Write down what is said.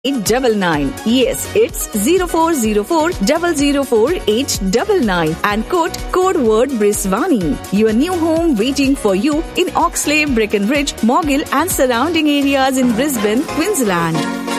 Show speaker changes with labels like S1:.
S1: 899. Yes, it's 0404 004 899 and code word Briswani. Your new home waiting for you in Oxley, Breckenridge, Morgill and surrounding areas in Brisbane, Queensland.